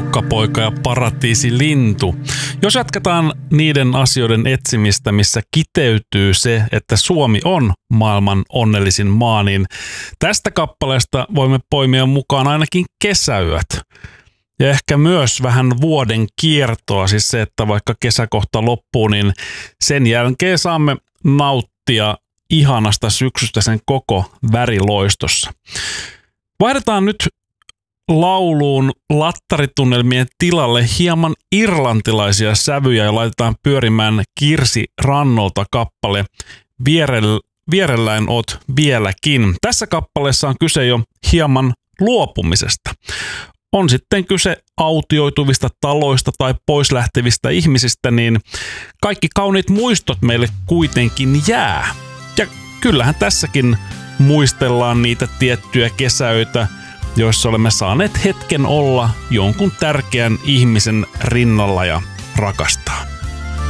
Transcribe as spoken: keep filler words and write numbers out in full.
Kukkapoika ja Paratiisilintu. Jos jatketaan niiden asioiden etsimistä, missä kiteytyy se, että Suomi on maailman onnellisin maa, niin tästä kappaleesta voimme poimia mukaan ainakin kesäyöt. Ja ehkä myös vähän vuoden kiertoa, siis se, että vaikka kesä kohta loppuu, niin sen jälkeen saamme nauttia ihanasta syksystä sen koko väriloistossa. Vaihdetaan nyt lauluun lattaritunnelmien tilalle hieman irlantilaisia sävyjä ja laitetaan pyörimään Kirsi Rannolta kappale Vierell, Vierelläin oot vieläkin. Tässä kappaleessa on kyse jo hieman luopumisesta. On sitten kyse autioituvista taloista tai pois lähtevistä ihmisistä, niin kaikki kauniit muistot meille kuitenkin jää. Ja kyllähän tässäkin muistellaan niitä tiettyjä kesäöitä, joissa olemme saaneet hetken olla jonkun tärkeän ihmisen rinnalla ja rakastaa.